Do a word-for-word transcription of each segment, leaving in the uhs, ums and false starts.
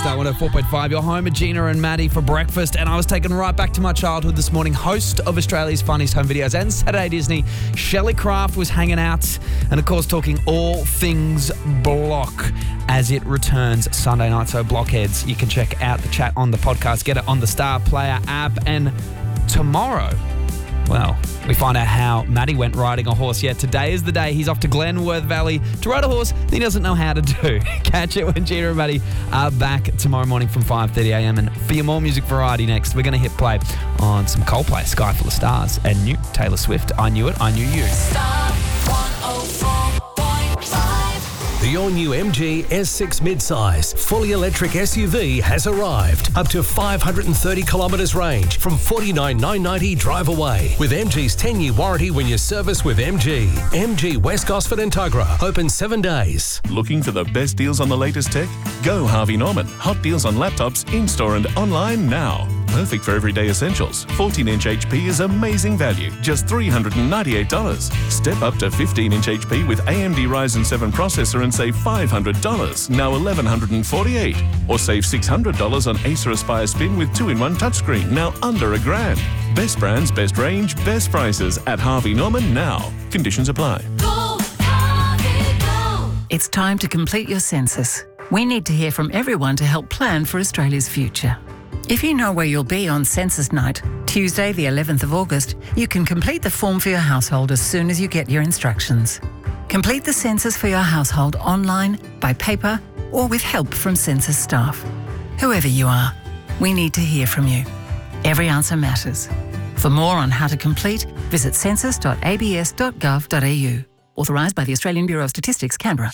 Star one oh four point five. You're home with Gina and Maddie for breakfast, and I was taken right back to my childhood this morning. Host of Australia's Funniest Home Videos and Saturday Disney, Shelley Craft was hanging out and, of course, talking all things Block as it returns Sunday night. So, Blockheads, you can check out the chat on the podcast, get it on the Star Player app, and tomorrow, well, we find out how Matty went riding a horse. Yeah, today is the day he's off to Glenworth Valley to ride a horse that he doesn't know how to do. Catch it when Gina and Matty are back tomorrow morning from five thirty a.m. And for your more music variety next, we're going to hit play on some Coldplay, Sky Full of Stars, and new Taylor Swift, I Knew It, I Knew You. Star one oh four point five. The all-new M G S six midsize, fully electric S U V has arrived. Up to five hundred thirty kilometres range from forty-nine thousand nine hundred ninety drive away. With M G's ten-year warranty when you service with M G. M G West Gosford and Tuggerah. Open seven days. Looking for the best deals on the latest tech? Go Harvey Norman. Hot deals on laptops in-store and online now. Perfect for everyday essentials. fourteen inch H P is amazing value, just three hundred ninety-eight dollars. Step up to fifteen inch H P with A M D Ryzen seven processor and save five hundred dollars, now eleven forty-eight dollars. Or save six hundred dollars on Acer Aspire Spin with two in one touchscreen, now under a grand. Best brands, best range, best prices at Harvey Norman now. Conditions apply. Go, Harvey, go. It's time to complete your census. We need to hear from everyone to help plan for Australia's future. If you know where you'll be on census night, Tuesday the eleventh of August, you can complete the form for your household as soon as you get your instructions. Complete the census for your household online, by paper, or with help from census staff. Whoever you are, we need to hear from you. Every answer matters. For more on how to complete, visit census dot a b s dot gov dot a u. Authorised by the Australian Bureau of Statistics, Canberra.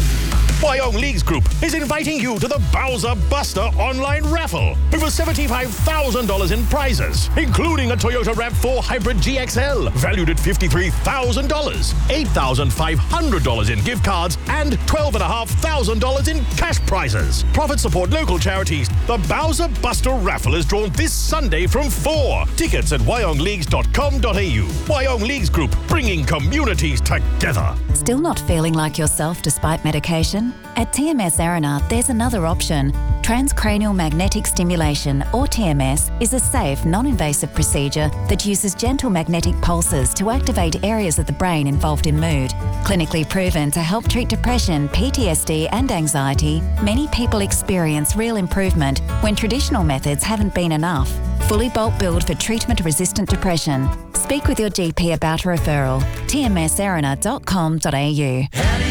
Wyong Leagues Group is inviting you to the Bowser Buster online raffle. Over seventy-five thousand dollars in prizes, including a Toyota RAV four Hybrid G X L, valued at fifty-three thousand dollars, eight thousand five hundred dollars in gift cards, and twelve thousand five hundred dollars in cash prizes. Profit support local charities. The Bowser Buster raffle is drawn this Sunday from four. Tickets at wyong leagues dot com dot a u. Wyong Leagues Group, bringing communities together. Still not feeling like yourself despite medication? At T M S Arena, there's another option. Transcranial magnetic stimulation, or T M S, is a safe, non-invasive procedure that uses gentle magnetic pulses to activate areas of the brain involved in mood. Clinically proven to help treat depression, P T S D and anxiety, many people experience real improvement when traditional methods haven't been enough. Fully bulk billed for treatment-resistant depression. Speak with your G P about a referral. T M S arena dot com dot a u.